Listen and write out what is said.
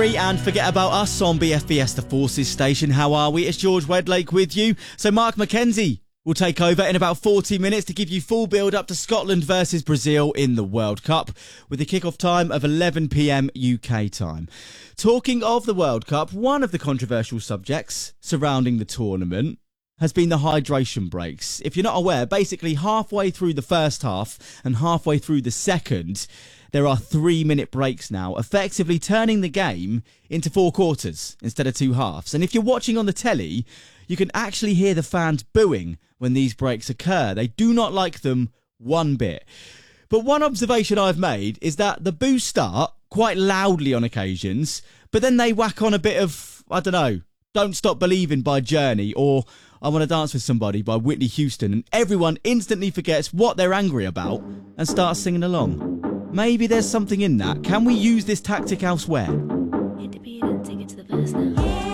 January, and forget about us on BFBS The Forces station. How are we? It's George Wedlake with you. So Mark McKenzie will take over in about 40 minutes to give you full build-up to Scotland versus Brazil in the World Cup, with the kick-off time of 11 p.m. UK time. Talking of the World Cup, one of the controversial subjects surrounding the tournament has been the hydration breaks. If you're not aware, basically halfway through the first half and halfway through the second, there are 3-minute breaks now, effectively turning the game into 4 quarters instead of 2 halves. And if you're watching on the telly, you can actually hear the fans booing when these breaks occur. They do not like them one bit. But one observation I've made is that the boos start quite loudly on occasions, but then they whack on a bit of, I don't know, Don't Stop Believing by Journey or I Want to Dance with Somebody by Whitney Houston, and everyone instantly forgets what they're angry about and starts singing along. Maybe there's something in that. Can we use this tactic elsewhere?